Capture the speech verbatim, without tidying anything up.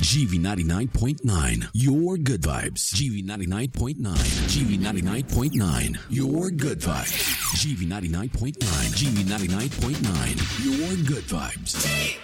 G V ninety-nine point nine, your good vibes. G V ninety-nine point nine, G V ninety-nine point nine, your good vibes. G V ninety-nine point nine, G V ninety-nine point nine, your good vibes.